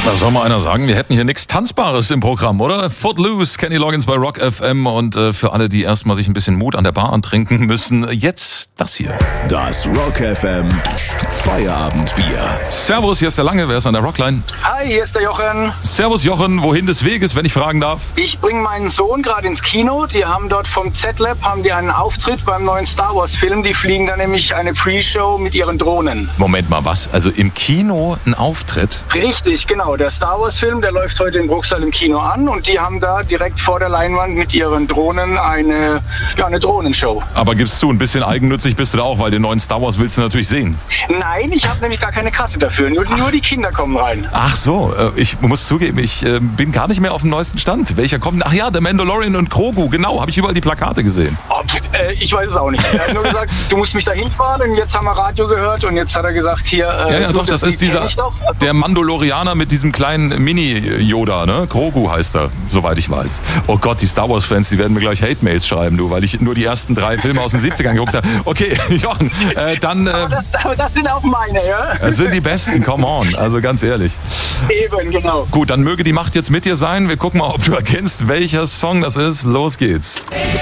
Da soll mal einer sagen, wir hätten hier nichts Tanzbares im Programm, oder? Footloose, Kenny Loggins bei Rock FM und für alle, die erstmal sich ein bisschen Mut an der Bar antrinken müssen, jetzt das hier. Das Rock FM Feierabendbier. Servus, hier ist der Lange, wer ist an der Rockline? Hi, hier ist der Jochen. Servus Jochen, wohin des Weges, wenn ich fragen darf? Ich bringe meinen Sohn gerade ins Kino. Die haben dort vom Z-Lab einen Auftritt beim neuen Star Wars Film. Die fliegen da nämlich eine Pre-Show mit ihren Drohnen. Moment mal, was? Also im Kino ein Auftritt? Richtig, genau. Der Star Wars Film, der läuft heute in Bruchsal im Kino an und die haben da direkt vor der Leinwand mit ihren Drohnen eine Drohnenshow. Aber gibst du, ein bisschen eigennützig bist du da auch, weil den neuen Star Wars willst du natürlich sehen. Nein, ich habe nämlich gar keine Karte dafür. Nur die Kinder kommen rein. Ach so, ich muss zugeben, ich bin gar nicht mehr auf dem neuesten Stand. Welcher kommt? Ach ja, der Mandalorian und Grogu, genau, habe ich überall die Plakate gesehen. Ich weiß es auch nicht. Er hat nur gesagt, du musst mich da hinfahren und jetzt haben wir Radio gehört und jetzt hat er gesagt, hier... Ja, doch, das ist dieser, der Mandalorianer mit diesem kleinen Mini-Yoda, ne? Grogu heißt er, soweit ich weiß. Oh Gott, die Star Wars-Fans, die werden mir gleich Hate-Mails schreiben, du, weil ich nur die ersten 3 Filme aus den 70ern geguckt habe. Okay, Jochen, dann... aber das sind auch meine, ja? Das sind die besten, come on, also ganz ehrlich. Eben, genau. Gut, dann möge die Macht jetzt mit dir sein. Wir gucken mal, ob du erkennst, welcher Song das ist. Los geht's.